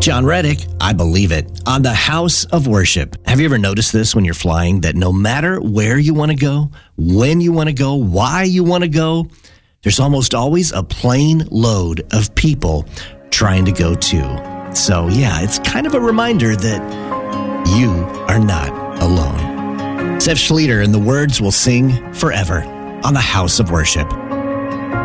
John Reddick, I believe it, on the House of Worship. Have you ever noticed this when you're flying, that no matter where you want to go, when you want to go, why you want to go, there's almost always a plane load of people trying to go too. So yeah, it's kind of a reminder that you are not alone. Zev Schlueter and the Words will sing forever on the House of Worship.